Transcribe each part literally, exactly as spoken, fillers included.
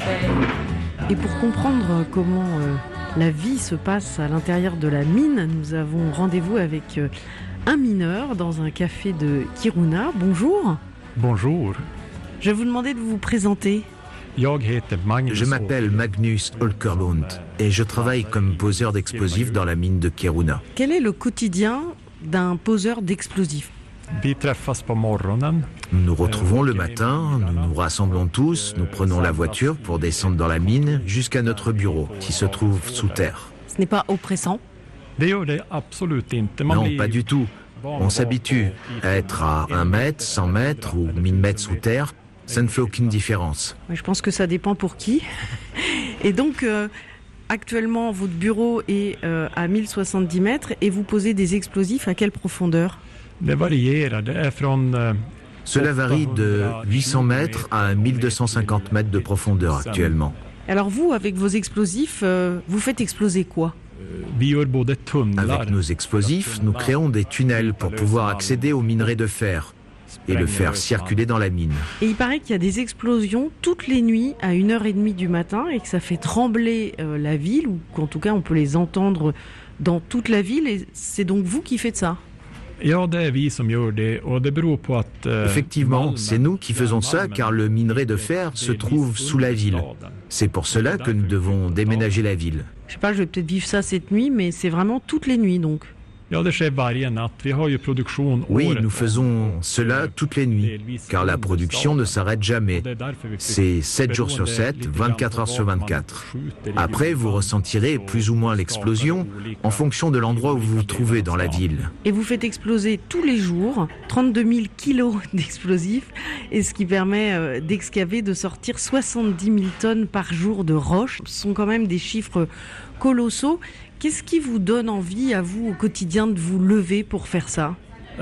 Et pour comprendre comment euh, la vie se passe à l'intérieur de la mine, nous avons rendez-vous avec euh, un mineur dans un café de Kiruna. Bonjour. Bonjour. Je vais vous demander de vous présenter. Je m'appelle Magnus Åkerlund et je travaille comme poseur d'explosifs dans la mine de Kiruna. Quel est le quotidien d'un poseur d'explosifs ? Nous nous retrouvons le matin, nous nous rassemblons tous, nous prenons la voiture pour descendre dans la mine jusqu'à notre bureau qui se trouve sous terre. Ce n'est pas oppressant ? Non, pas du tout. On s'habitue à être à un mètre, cent mètres ou mille mètres sous terre. Ça ne fait aucune différence. Je pense que ça dépend pour qui. Et donc, euh, actuellement, votre bureau est euh, à mille soixante-dix mètres et vous posez des explosifs à quelle profondeur ? Cela varie de huit cents mètres à mille deux cent cinquante mètres de profondeur actuellement. Alors vous, avec vos explosifs, euh, vous faites exploser quoi ? Avec nos explosifs, nous créons des tunnels pour pouvoir accéder au minerai de fer et le faire circuler dans la mine. Et il paraît qu'il y a des explosions toutes les nuits à une heure trente du matin et que ça fait trembler euh, la ville, ou qu'en tout cas on peut les entendre dans toute la ville, et c'est donc vous qui faites ça ? Effectivement, c'est nous qui faisons ça car le minerai de fer se trouve sous la ville. C'est pour cela que nous devons déménager la ville. Je sais pas, je vais peut-être vivre ça cette nuit, mais c'est vraiment toutes les nuits donc. Oui, nous faisons cela toutes les nuits, car la production ne s'arrête jamais. C'est sept jours sur sept, vingt-quatre heures sur vingt-quatre. Après, vous ressentirez plus ou moins l'explosion en fonction de l'endroit où vous vous trouvez dans la ville. Et vous faites exploser tous les jours trente-deux mille kilos d'explosifs, et ce qui permet euh, d'excaver, de sortir soixante-dix mille tonnes par jour de roches. Ce sont quand même des chiffres colossaux. Qu'est-ce qui vous donne envie, à vous, au quotidien, de vous lever pour faire ça ?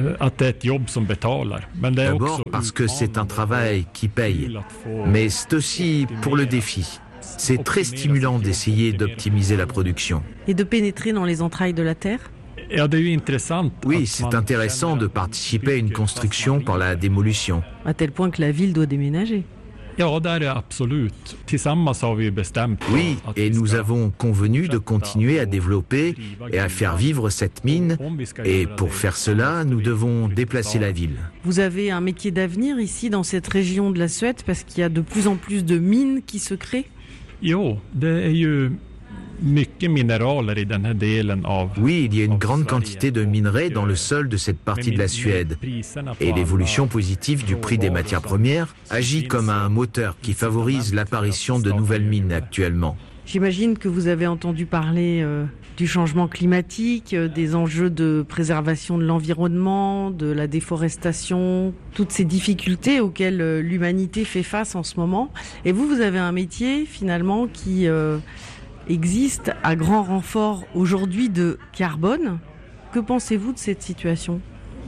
D'abord parce que c'est un travail qui paye, mais c'est aussi pour le défi. C'est très stimulant d'essayer d'optimiser la production. Et de pénétrer dans les entrailles de la Terre ? Oui, c'est intéressant de participer à une construction par la démolution. À tel point que la ville doit déménager. Oui, et nous avons convenu de continuer à développer et à faire vivre cette mine. Et pour faire cela, nous devons déplacer la ville. Vous avez un métier d'avenir ici, dans cette région de la Suède, parce qu'il y a de plus en plus de mines qui se créent ? Oui, il y a une grande quantité de minerais dans le sol de cette partie de la Suède. Et l'évolution positive du prix des matières premières agit comme un moteur qui favorise l'apparition de nouvelles mines actuellement. J'imagine que vous avez entendu parler euh, du changement climatique, euh, des enjeux de préservation de l'environnement, de la déforestation, toutes ces difficultés auxquelles euh, l'humanité fait face en ce moment. Et vous, vous avez un métier finalement qui... Euh, existe à grand renfort aujourd'hui de carbone. Que pensez-vous de cette situation ?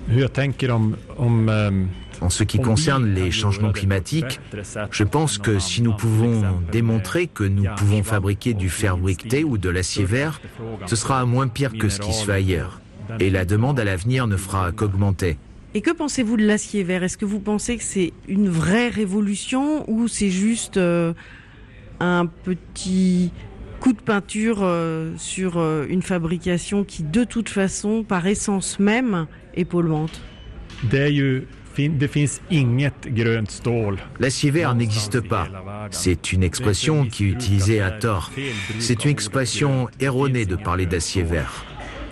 En ce qui concerne les changements climatiques, je pense que si nous pouvons démontrer que nous pouvons fabriquer du fer briqueté ou de l'acier vert, ce sera moins pire que ce qui se fait ailleurs. Et la demande à l'avenir ne fera qu'augmenter. Et que pensez-vous de l'acier vert ? Est-ce que vous pensez que c'est une vraie révolution ou c'est juste euh, un petit... coup de peinture euh, sur euh, une fabrication qui, de toute façon, par essence même, est polluante. L'acier vert n'existe pas. C'est une expression qui est utilisée à tort. C'est une expression erronée de parler d'acier vert. Pourquoi ?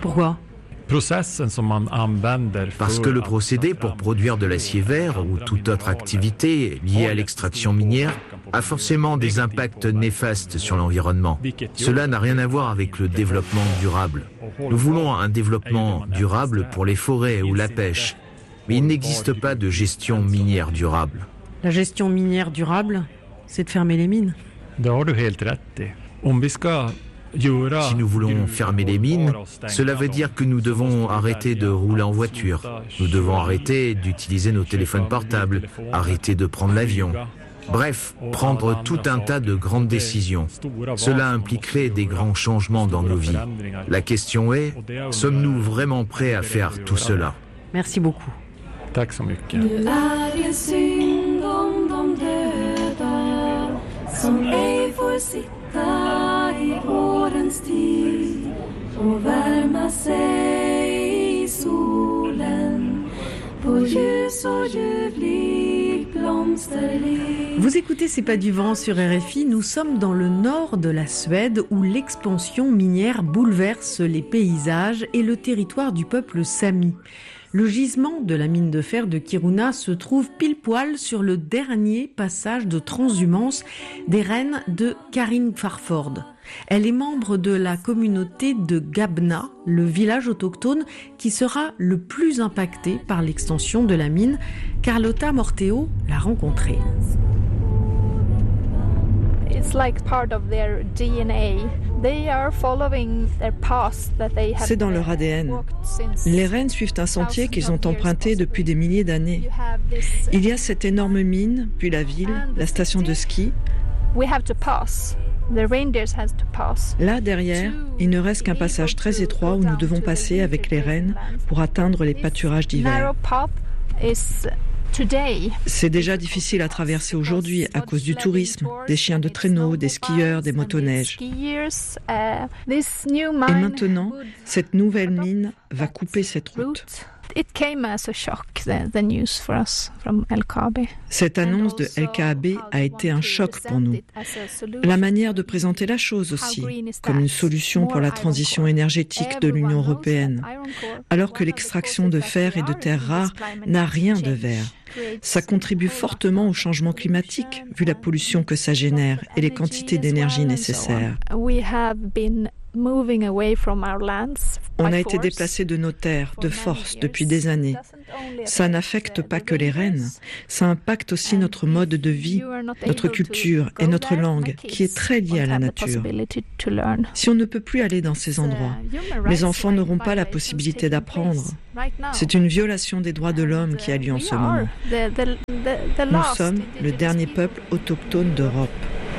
Parce que le procédé pour produire de l'acier vert ou toute autre activité liée à l'extraction minière a forcément des impacts néfastes sur l'environnement. Cela n'a rien à voir avec le développement durable. Nous voulons un développement durable pour les forêts ou la pêche, mais il n'existe pas de gestion minière durable. La gestion minière durable, c'est de fermer les mines. Si nous voulons fermer les mines, cela veut dire que nous devons arrêter de rouler en voiture. Nous devons arrêter d'utiliser nos téléphones portables, arrêter de prendre l'avion. Bref, prendre tout un tas de grandes décisions. Cela impliquerait des grands changements dans nos vies. La question est, sommes-nous vraiment prêts à faire tout cela ? Merci beaucoup. Tack så mycket. Nu är det synd om de döda som ej sitta i vårens tid och värma sig i solen på ljus och ljuvlig blomsterliv. Vous écoutez C'est pas du vent sur R F I, nous sommes dans le nord de la Suède où l'expansion minière bouleverse les paysages et le territoire du peuple sami. Le gisement de la mine de fer de Kiruna se trouve pile poil sur le dernier passage de transhumance des reines de Karin Farford. Elle est membre de la communauté de Gabna, le village autochtone qui sera le plus impacté par l'extension de la mine. Carlotta Morteo l'a rencontrée. It's like part of their D N A. They are following their past that they have. C'est dans leur A D N. Les rennes suivent un sentier qu'ils ont emprunté depuis des milliers d'années. Il y a cette énorme mine, puis la ville, la station de ski. We have to pass. The reindeers has to pass. Là, derrière, il ne reste qu'un passage très étroit où nous devons passer avec les rennes pour atteindre les pâturages d'hiver. C'est déjà difficile à traverser aujourd'hui à cause du tourisme, des chiens de traîneau, des skieurs, des motoneiges. Et maintenant, cette nouvelle mine va couper cette route. Cette annonce de L K A B a été un choc pour nous. La manière de présenter la chose aussi, comme une solution pour la transition énergétique de l'Union européenne, alors que l'extraction de fer et de terres rares n'a rien de vert. Ça contribue fortement au changement climatique, vu la pollution que ça génère et les quantités d'énergie nécessaires. On a été déplacés de nos terres, de force, depuis des années. Ça n'affecte pas que les rennes, ça impacte aussi notre mode de vie, notre culture et notre langue, qui est très liée à la nature. Si on ne peut plus aller dans ces endroits, les enfants n'auront pas la possibilité d'apprendre. C'est une violation des droits de l'homme qui a lieu en ce moment. Nous sommes le dernier peuple autochtone d'Europe.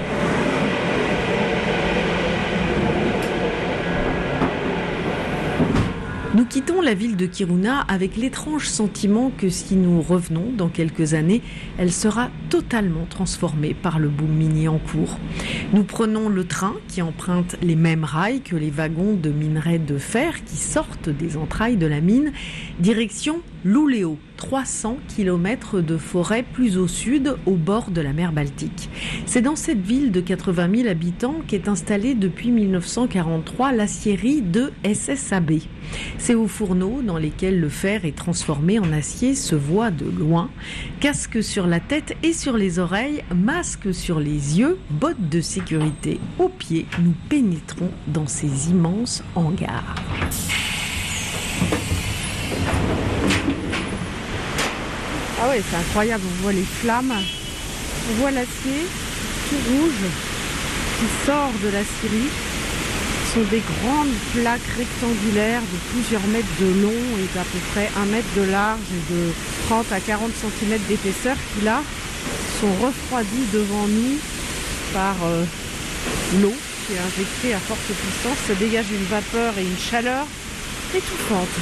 Nous quittons la ville de Kiruna avec l'étrange sentiment que si nous revenons dans quelques années, elle sera totalement transformée par le boom minier en cours. Nous prenons le train qui emprunte les mêmes rails que les wagons de minerai de fer qui sortent des entrailles de la mine, direction Luleå, trois cents kilomètres de forêt plus au sud, au bord de la mer Baltique. C'est dans cette ville de quatre-vingt mille habitants qu'est installée depuis mille neuf cent quarante-trois l'aciérie de S S A B. Ces hauts fourneaux dans lesquels le fer est transformé en acier se voient de loin. Casque sur la tête et sur les oreilles, masque sur les yeux, bottes de sécurité aux pieds, nous pénétrons dans ces immenses hangars. Ah ouais, c'est incroyable, on voit les flammes, on voit l'acier tout rouge qui sort de l'aciérie. Ce sont des grandes plaques rectangulaires de plusieurs mètres de long et d'à peu près un mètre de large et de trente à quarante centimètres d'épaisseur qui là sont refroidies devant nous par euh, l'eau qui est injectée à forte puissance. Ça dégage une vapeur et une chaleur étouffante.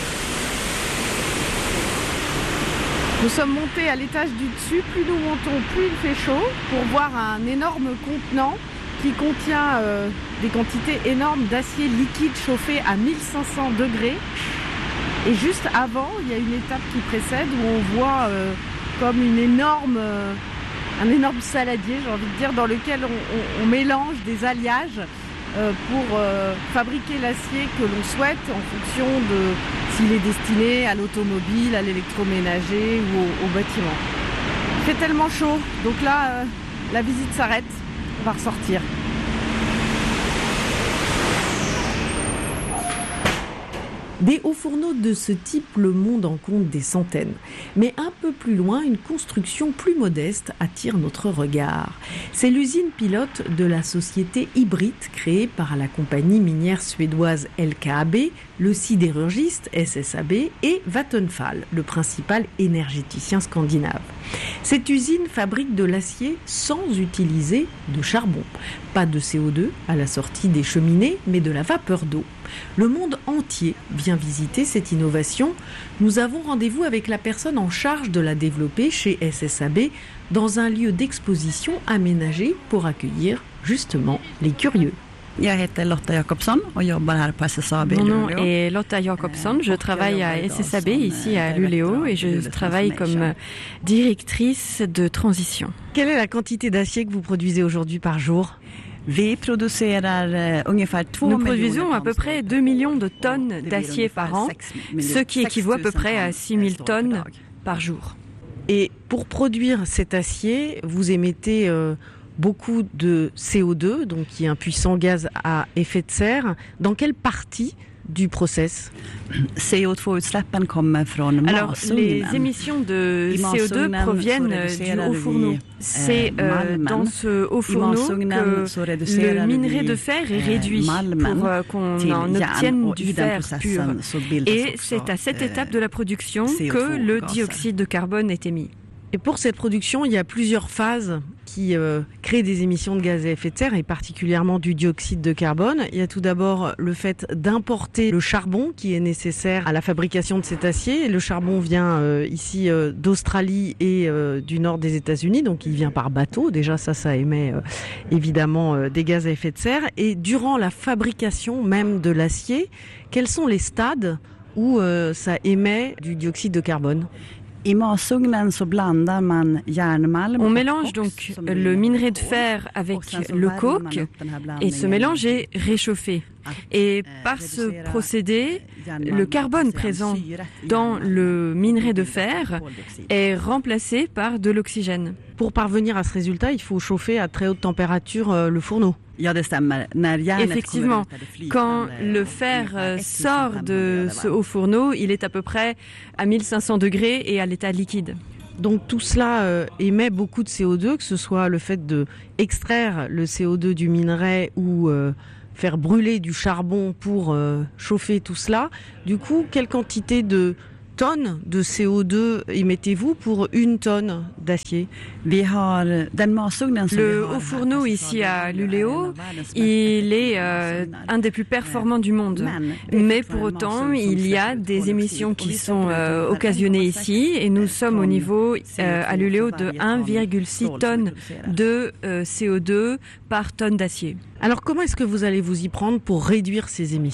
Nous sommes montés à l'étage du dessus, plus nous montons, plus il fait chaud, pour voir un énorme contenant qui contient euh, des quantités énormes d'acier liquide chauffé à mille cinq cents degrés. Et juste avant, il y a une étape qui précède où on voit euh, comme une énorme, euh, un énorme saladier, j'ai envie de dire, dans lequel on, on, on mélange des alliages euh, pour euh, fabriquer l'acier que l'on souhaite en fonction de s'il est destiné à l'automobile, à l'électroménager ou au, au bâtiment. Il fait tellement chaud, donc là, euh, la visite s'arrête. On va ressortir. Des hauts fourneaux de ce type, le monde en compte des centaines. Mais un peu plus loin, une construction plus modeste attire notre regard. C'est l'usine pilote de la société Hybrit, créée par la compagnie minière suédoise L K A B, le sidérurgiste S S A B et Vattenfall, le principal énergéticien scandinave. Cette usine fabrique de l'acier sans utiliser de charbon. Pas de C O deux à la sortie des cheminées, mais de la vapeur d'eau. Le monde entier vient visiter cette innovation. Nous avons rendez-vous avec la personne en charge de la développer chez S S A B dans un lieu d'exposition aménagé pour accueillir justement les curieux. Jag heter Lotta Jakobsson och jobbar här på S S A B. Mon nom est Lotta Jakobsson, je travaille à S S A B ici à Luleå et je travaille comme directrice de transition. Quelle est la quantité d'acier que vous produisez aujourd'hui par jour ? Nous produisons à peu près deux millions de tonnes d'acier par an, ce qui équivaut à peu près à six mille tonnes par jour. Et pour produire cet acier, vous émettez euh, beaucoup de C O deux, donc qui est un puissant gaz à effet de serre. Dans quelle partie du process ? Alors, les émissions de C O deux proviennent du haut fourneau. C'est euh, dans ce haut fourneau que le minerai de fer est réduit pour euh, qu'on en obtienne du fer pur. Et c'est à cette étape de la production que le dioxyde de carbone est émis. Et pour cette production, il y a plusieurs phases qui euh, créent des émissions de gaz à effet de serre et particulièrement du dioxyde de carbone. Il y a tout d'abord le fait d'importer le charbon qui est nécessaire à la fabrication de cet acier. Le charbon vient euh, ici euh, d'Australie et euh, du nord des États-Unis, donc il vient par bateau. Déjà ça, ça émet euh, évidemment euh, des gaz à effet de serre. Et durant la fabrication même de l'acier, quels sont les stades où euh, ça émet du dioxyde de carbone ? On mélange donc le minerai de fer avec le coke et ce mélange est réchauffé. Et par ce procédé, le carbone présent dans le minerai de fer est remplacé par de l'oxygène. Pour parvenir à ce résultat, il faut chauffer à très haute température euh, le fourneau. Effectivement, quand le fer sort de ce haut fourneau, il est à peu près à mille cinq cents degrés et à l'état liquide. Donc tout cela euh, émet beaucoup de C O deux, que ce soit le fait de extraire le C O deux du minerai ou euh, faire brûler du charbon pour euh, chauffer tout cela. Du coup, quelle quantité de tonnes de C O deux émettez-vous pour une tonne d'acier ? Le haut fourneau ici à Luleå, il est euh, un des plus performants du monde. Mais pour autant, il y a des émissions qui sont euh, occasionnées ici et nous sommes au niveau euh, à Luleå de un virgule six tonnes de euh, C O deux par tonne d'acier. Alors comment est-ce que vous allez vous y prendre pour réduire ces émissions ?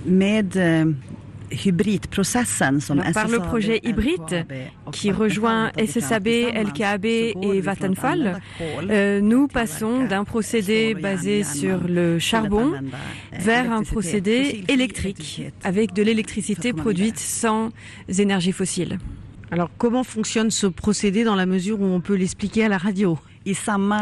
Alors, par le projet hybride qui rejoint S S A B, L K A B et Vattenfall, euh, nous passons d'un procédé basé sur le charbon vers un procédé électrique avec de l'électricité produite sans énergie fossile. Alors comment fonctionne ce procédé dans la mesure où on peut l'expliquer à la radio ? Dans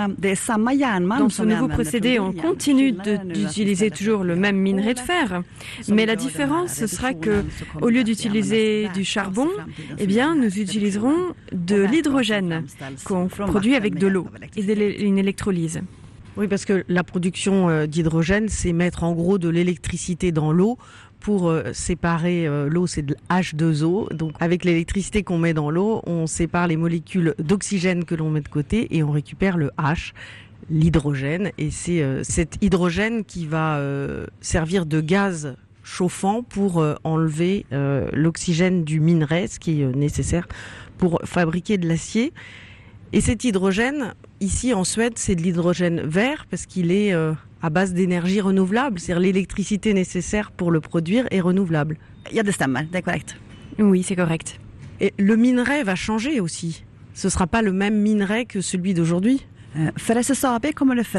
ce nouveau procédé, on continue de, d'utiliser toujours le même minerai de fer, mais la différence ce sera que, au lieu d'utiliser du charbon, eh bien, nous utiliserons de l'hydrogène qu'on produit avec de l'eau et de une électrolyse. Oui, parce que la production d'hydrogène, c'est mettre en gros de l'électricité dans l'eau. Pour euh, séparer euh, l'eau, c'est de H deux O. Donc avec l'électricité qu'on met dans l'eau, on sépare les molécules d'oxygène que l'on met de côté et on récupère le H, l'hydrogène. Et c'est euh, cet hydrogène qui va euh, servir de gaz chauffant pour euh, enlever euh, l'oxygène du minerai, ce qui est euh, nécessaire pour fabriquer de l'acier. Et cet hydrogène, ici en Suède, c'est de l'hydrogène vert parce qu'il est euh, à base d'énergie renouvelable. C'est-à-dire l'électricité nécessaire pour le produire est renouvelable. Oui, c'est correct. Et le minerai va changer aussi. Ce ne sera pas le même minerai que celui d'aujourd'hui. Oui, pour S S A B,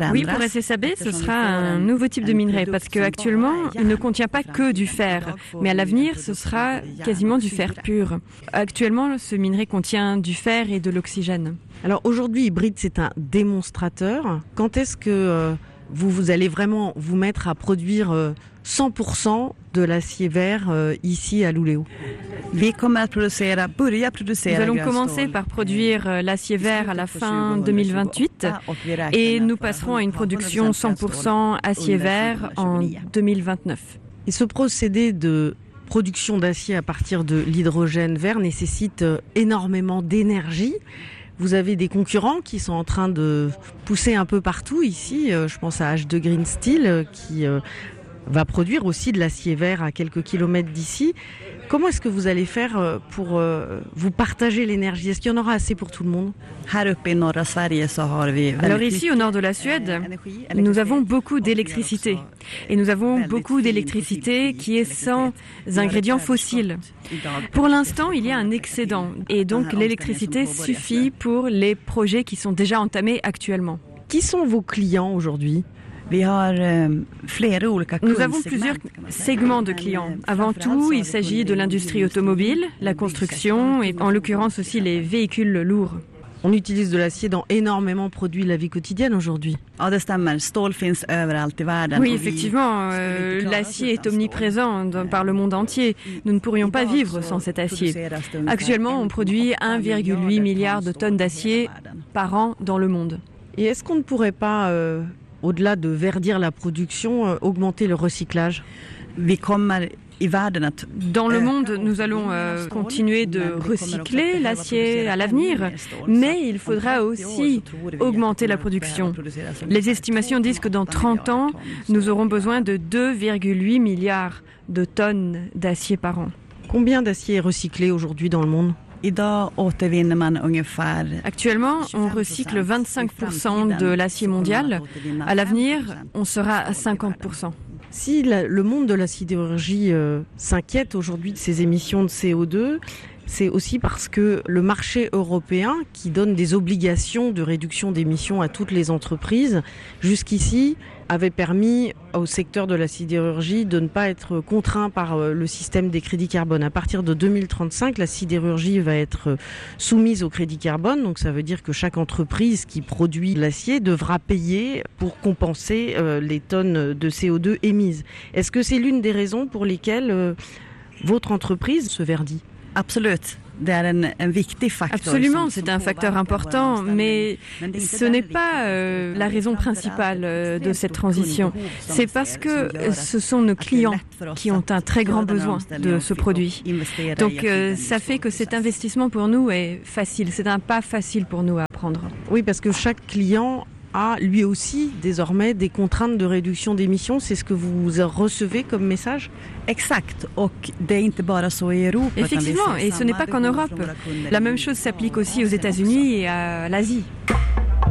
ce sera un nouveau type de minerai parce qu'actuellement, il ne contient pas que du fer. Mais à l'avenir, ce sera quasiment du fer pur. Actuellement, ce minerai contient du fer et de l'oxygène. Alors aujourd'hui, Hybride, c'est un démonstrateur. Quand est-ce que euh, vous, vous allez vraiment vous mettre à produire euh, cent pour cent de l'acier vert euh, ici à Luleå ? Nous allons commencer par produire l'acier vert à la fin deux mille vingt-huit et nous passerons à une production cent pour cent acier vert en deux mille vingt-neuf. Et ce procédé de production d'acier à partir de l'hydrogène vert nécessite énormément d'énergie. Vous avez des concurrents qui sont en train de pousser un peu partout ici. Je pense à H deux Green Steel qui va produire aussi de l'acier vert à quelques kilomètres d'ici. Comment est-ce que vous allez faire pour euh, vous partager l'énergie? Est-ce qu'il y en aura assez pour tout le monde? Alors ici, au nord de la Suède, nous avons beaucoup d'électricité. Et nous avons beaucoup d'électricité qui est sans ingrédients fossiles. Pour l'instant, il y a un excédent. Et donc l'électricité suffit pour les projets qui sont déjà entamés actuellement. Qui sont vos clients aujourd'hui? Nous avons plusieurs segments de clients. Avant tout, il s'agit de l'industrie automobile, la construction et en l'occurrence aussi les véhicules lourds. On utilise de l'acier dans énormément de produits de la vie quotidienne aujourd'hui. Oui, effectivement, euh, l'acier est omniprésent dans, par le monde entier. Nous ne pourrions pas vivre sans cet acier. Actuellement, on produit un virgule huit milliard de tonnes d'acier par an dans le monde. Et est-ce qu'on ne pourrait pas, euh, au-delà de verdir la production, euh, augmenter le recyclage? Dans le monde, nous allons euh, continuer de recycler l'acier à l'avenir, mais il faudra aussi augmenter la production. Les estimations disent que dans trente ans, nous aurons besoin de deux virgule huit milliards de tonnes d'acier par an. Combien d'acier est recyclé aujourd'hui dans le monde? Actuellement, on recycle vingt-cinq pour cent de l'acier mondial. À l'avenir, on sera à cinquante pour cent. Si la, le monde de la sidérurgie euh, s'inquiète aujourd'hui de ces émissions de C O deux, c'est aussi parce que le marché européen, qui donne des obligations de réduction d'émissions à toutes les entreprises, jusqu'ici avait permis au secteur de la sidérurgie de ne pas être contraint par le système des crédits carbone. À partir de deux mille trente-cinq, la sidérurgie va être soumise au crédit carbone, donc ça veut dire que chaque entreprise qui produit l'acier devra payer pour compenser euh, les tonnes de C O deux émises. Est-ce que c'est l'une des raisons pour lesquelles euh, votre entreprise se verdit? Absolument. Absolument, c'est un facteur important, mais ce n'est pas euh, la raison principale euh, de cette transition. C'est parce que ce sont nos clients qui ont un très grand besoin de ce produit. Donc euh, ça fait que cet investissement pour nous est facile. C'est un pas facile pour nous à prendre. Oui, parce que chaque client a lui aussi désormais des contraintes de réduction d'émissions. C'est ce que vous recevez comme message? Exact. Effectivement, et ce n'est pas qu'en Europe. La même chose s'applique aussi aux États-Unis et à l'Asie.